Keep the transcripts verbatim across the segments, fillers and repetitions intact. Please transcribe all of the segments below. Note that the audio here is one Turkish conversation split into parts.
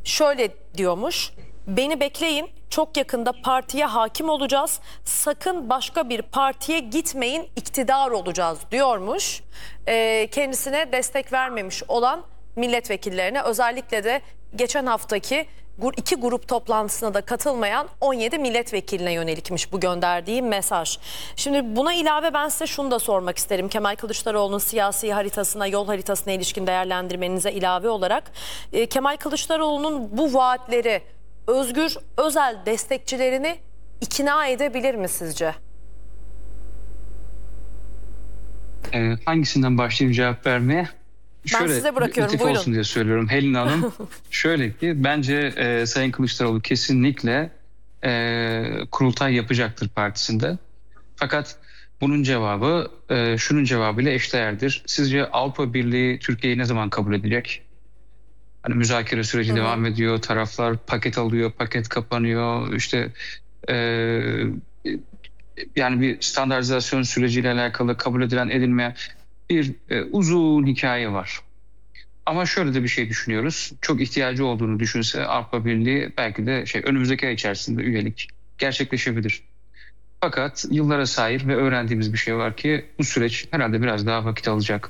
şöyle diyormuş. Beni bekleyin, çok yakında partiye hakim olacağız. Sakın başka bir partiye gitmeyin, iktidar olacağız diyormuş. Ee, kendisine destek vermemiş olan milletvekillerine, özellikle de geçen haftaki iki grup toplantısına da katılmayan on yedi milletvekiline yönelikmiş bu gönderdiği mesaj. Şimdi buna ilave ben size şunu da sormak isterim. Kemal Kılıçdaroğlu'nun siyasi haritasına, yol haritasına ilişkin değerlendirmenize ilave olarak e, Kemal Kılıçdaroğlu'nun bu vaatleri Özgür Özel destekçilerini ikna edebilir mi sizce? Ee, hangisinden başlayayım cevap vermeye? Ben Şöyle, size bırakıyorum, lütuf buyurun. olsun diye söylüyorum Helin Hanım. Şöyle ki bence e, Sayın Kılıçdaroğlu kesinlikle e, kurultay yapacaktır partisinde. Fakat bunun cevabı e, şunun cevabıyla eşdeğerdir. Sizce Avrupa Birliği Türkiye'yi ne zaman kabul edecek? Hani müzakere süreci Hı hı. devam ediyor, taraflar paket alıyor, paket kapanıyor. İşte e, yani bir standartizasyon süreciyle alakalı kabul edilen edilmeyen bir e, uzun hikaye var. Ama şöyle de bir şey düşünüyoruz. Çok ihtiyacı olduğunu düşünse Avrupa Birliği belki de şey önümüzdeki ay içerisinde üyelik gerçekleşebilir. Fakat yıllara sahip ve öğrendiğimiz bir şey var ki bu süreç herhalde biraz daha vakit alacak.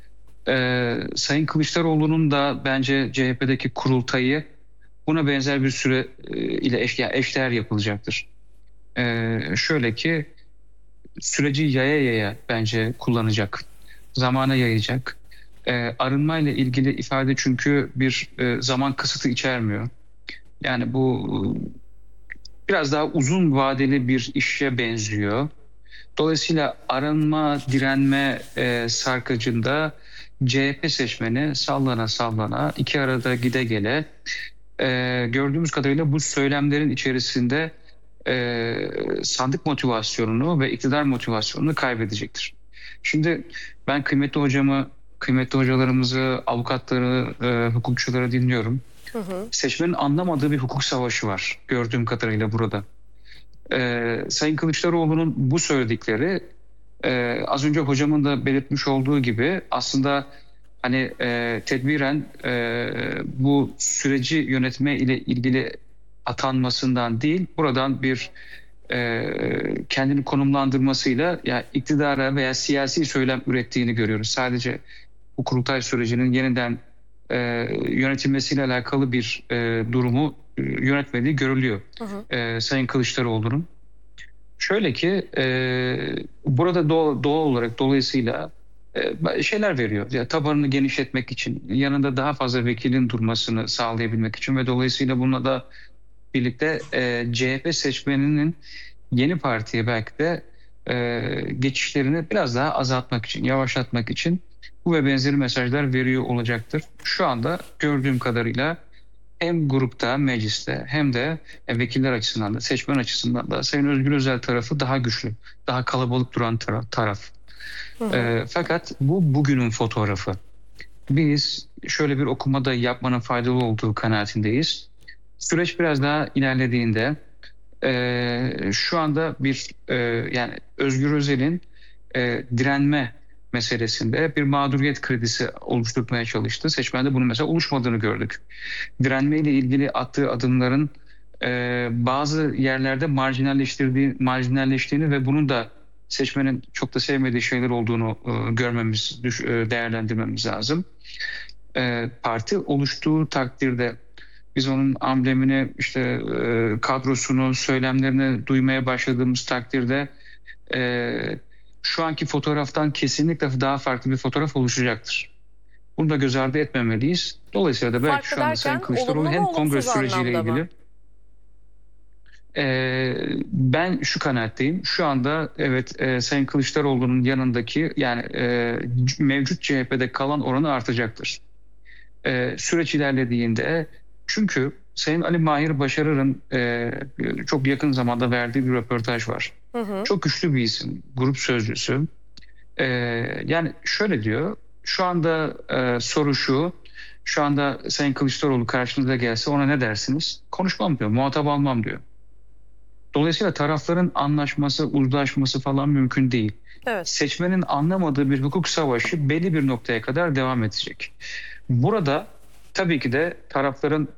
Ee, Sayın Kılıçdaroğlu'nun da bence C H P'deki kurultayı buna benzer bir süre e, ile eş, yani eşdeğer yapılacaktır. Ee, şöyle ki süreci yaya yaya bence kullanacak. Zamana yayacak. Ee, arınma ile ilgili ifade çünkü bir e, zaman kısıtı içermiyor. Yani bu e, biraz daha uzun vadeli bir işe benziyor. Dolayısıyla arınma, direnme e, sarkacında C H P seçmeni sallana sallana iki arada gide gele e, gördüğümüz kadarıyla bu söylemlerin içerisinde e, sandık motivasyonunu ve iktidar motivasyonunu kaybedecektir. Şimdi ben kıymetli hocamı, kıymetli hocalarımızı, avukatları, e, hukukçuları dinliyorum. Hı hı. Seçmenin anlamadığı bir hukuk savaşı var gördüğüm kadarıyla burada. E, Sayın Kılıçdaroğlu'nun bu söyledikleri e, az önce hocamın da belirtmiş olduğu gibi aslında hani e, tedbiren e, bu süreci yönetme ile ilgili atanmasından değil, buradan bir e, kendini konumlandırmasıyla ya iktidara veya siyasi söylem ürettiğini görüyoruz. Sadece bu kurultay sürecinin yeniden e, yönetilmesiyle alakalı bir e, durumu e, yönetmediği görülüyor Hı hı. e, Sayın Kılıçdaroğlu'nun. Şöyle ki e, burada doğal, doğal olarak dolayısıyla e, şeyler veriyor. Ya, tabanını genişletmek için, yanında daha fazla vekilin durmasını sağlayabilmek için ve dolayısıyla bununla da birlikte e, C H P seçmeninin yeni partiye belki de e, geçişlerini biraz daha azaltmak için, yavaşlatmak için bu ve benzeri mesajlar veriyor olacaktır. Şu anda gördüğüm kadarıyla hem grupta, mecliste hem de e, vekiller açısından da, seçmen açısından da Sayın Özgür Özel tarafı daha güçlü, daha kalabalık duran taraf. taraf. Hı hı. E, fakat bu bugünün fotoğrafı. Biz şöyle bir okumada yapmanın faydalı olduğu kanaatindeyiz. Süreç biraz daha ilerlediğinde e, şu anda bir e, yani Özgür Özel'in e, direnme meselesinde bir mağduriyet kredisi oluşturmaya çalıştı. Seçmende bunun mesela oluşmadığını gördük. Direnme ile ilgili attığı adımların e, bazı yerlerde marjinalleştirdiği, marjinalleştiğini ve bunun da seçmenin çok da sevmediği şeyler olduğunu e, görmemiz, düş, e, değerlendirmemiz lazım. E, parti oluştuğu takdirde biz onun amblemini, işte e, kadrosunu, söylemlerini duymaya başladığımız takdirde e, şu anki fotoğraftan kesinlikle daha farklı bir fotoğraf oluşacaktır. Bunu da göz ardı etmemeliyiz. Dolayısıyla da belki Farklı şu anda Sayın derken Kılıçdaroğlu olumlu hem mu, kongre olumsuz süreciyle anlamda mı? ilgili e, ben şu kanaatteyim. Şu anda evet e, Sayın Kılıçdaroğlu'nun yanındaki yani e, mevcut C H P'de kalan oranı artacaktır. E, süreç ilerlediğinde çünkü Sayın Ali Mahir Başarır'ın e, çok yakın zamanda verdiği bir röportaj var. Hı hı. Çok güçlü bir isim, grup sözcüsü. E, yani şöyle diyor, şu anda e, soru şu, şu anda Sayın Kılıçdaroğlu karşınıza gelse ona ne dersiniz? Konuşmam diyor, muhatap almam diyor. Dolayısıyla tarafların anlaşması, uzlaşması falan mümkün değil. Evet. Seçmenin anlamadığı bir hukuk savaşı belli bir noktaya kadar devam edecek. Burada tabii ki de tarafların